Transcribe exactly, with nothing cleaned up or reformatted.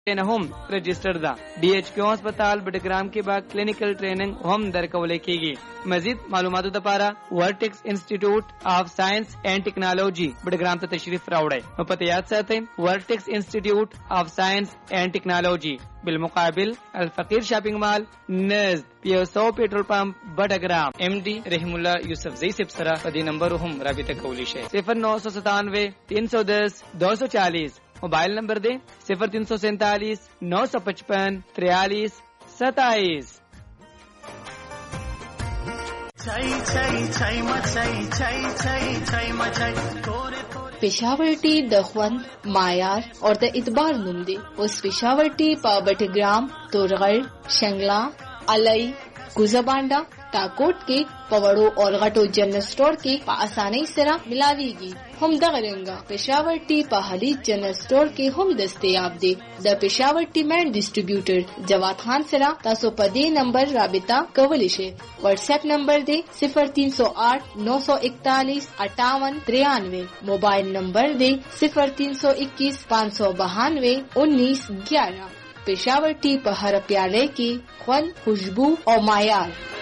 نه هم رجسٹر ده. D H Q هسپتال بډګرام کې با کلینیکل ټریننګ هم درکول کېږي. مزید معلوماتو لپاره ورټکس انسټیټیوټ اف ساينس اینڈ ټیکنالوژي بډګرام ته تشریف راوړئ. نو پته یاد ساتئ ورټکس انسټیټیوټ اف ساينس اینڈ ټیکنالوژي بالمقابل الفقیر شاپینګ مال نزد پیوسو پیټرول پمپ بډګرام. ایم ڈی رحم الله یوسف زئی صاحب سره په دې نمبر هم رابطه کولی شئ. صفر نو سو ستانوے تین سو دس دو سو چالیس. موبائل نمبر دے صفر تین سو سینتالیس نو سو پچپن تریالیس ستائیس. پېښور ټي د خوند معیار او د اعتبار نوم دی. اوس پېښور ټي په بټګرام، تورغړ، شنګلا، علي، کوزبانډا، ټاکوټ کې په وړو او غټو جنرل سٹور کې په اسانۍ سره ملاويږي. هم دغه رنګه پېښور ټي په حلي جنرل سٹور کې هم دستیاب دی. د پېښور ټي مین ډیسټریبیوټر جواد خان سره تاسو په دې نمبر رابطه کولی شئ. واتس اپ نمبر دی صفر تین سو آٹھ نو سو اکتالیس اٹھاون ترانوے. موبائل نمبر دی صفر تین سو اکیس پانچ سو بہانوے انیس گیارہ. پېښور ټي په هر پیاله کې خوند، خوشبو او معیار.